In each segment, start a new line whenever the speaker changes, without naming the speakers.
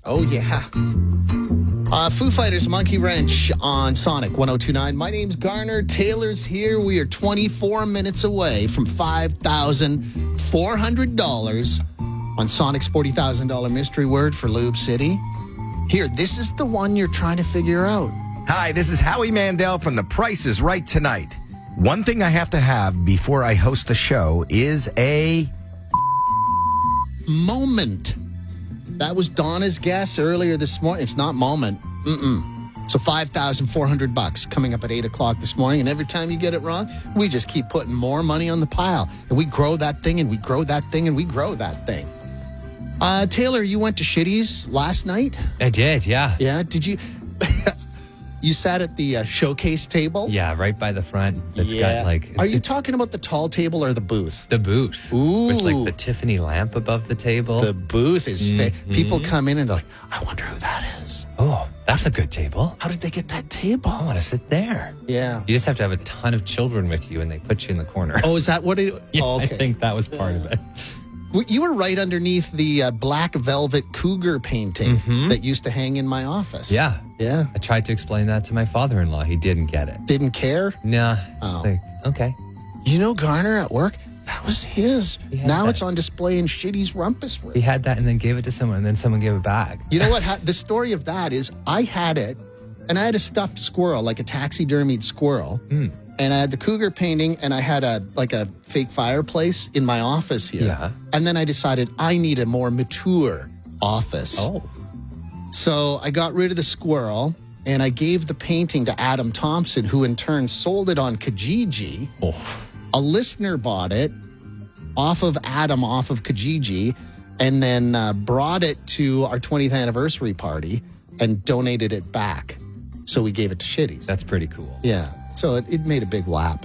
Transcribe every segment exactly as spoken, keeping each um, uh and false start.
Oh, yeah. Uh, Foo Fighters, Monkey Wrench on Sonic one oh two point nine. My name's Garner. Taylor's here. We are twenty-four minutes away from five thousand four hundred dollars on Sonic's forty thousand dollars mystery word for Lube City. Here, this is the one you're trying to figure out.
Hi, this is Howie Mandel from The Price is Right Tonight. One thing I have to have before I host the show is a...
Moment. That was Donna's guess earlier this morning. It's not moment. Mm-mm. So five thousand four hundred bucks coming up at eight o'clock this morning. And every time you get it wrong, we just keep putting more money on the pile. And we grow that thing, and we grow that thing, and we grow that thing. Uh, Taylor, you went to Shitty's last night?
I did, yeah.
Yeah? Did you... You sat at the uh, showcase table?
Yeah, right by the front. It's
yeah.
got like...
Are you talking about the tall table or the booth?
The booth.
Ooh.
With like the Tiffany lamp above the table.
The booth is... Fa-
Mm-hmm.
People come in and they're like, I wonder who that is.
Oh, that's a good table.
How did they get that table?
I want to sit there.
Yeah.
You just have to have a ton of children with you and they put you in the corner.
Oh, is that what it...
yeah,
oh, okay.
I think that was part of it.
You were right underneath the uh, black velvet cougar painting
Mm-hmm.
that used to hang in my office.
Yeah.
Yeah.
I tried to explain that to my father-in-law. He didn't get it.
Didn't care?
Nah.
Oh.
Like, okay.
You know Garner at work? That was his.
He had
Now
that.
it's on display in Shitty's rumpus room.
He had that and then gave it to someone and then someone gave it back.
You know what? Ha- the story of that is I had it, and I had a stuffed squirrel, like a taxidermied squirrel.
Mm.
And I had the cougar painting, and I had a like a fake fireplace in my office here.
Yeah.
And then I decided I need a more mature office.
Oh.
So I got rid of the squirrel, and I gave the painting to Adam Thompson, who in turn sold it on Kijiji.
Oh.
A listener bought it off of Adam, off of Kijiji, and then uh, brought it to our twentieth anniversary party and donated it back. So we gave it to Shitty's.
That's pretty cool.
Yeah. So it, it made a big lap.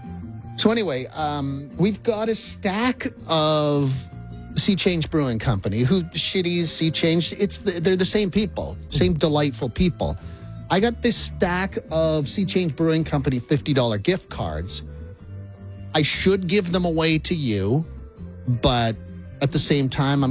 So anyway, um, we've got a stack of Sea Change Brewing Company, who Shitty's, Sea Change, it's the, they're the same people, same delightful people. I got this stack of Sea Change Brewing Company fifty dollars gift cards. I should give them away to you, but at the same time, I'm